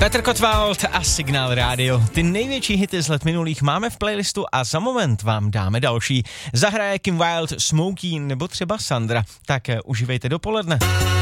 Petr Kotwald a Signál Radio. Ty největší hity z let minulých máme v playlistu a za moment vám dáme další. Zahraje Kim Wilde, Smokey nebo třeba Sandra. Tak užívejte dopoledne.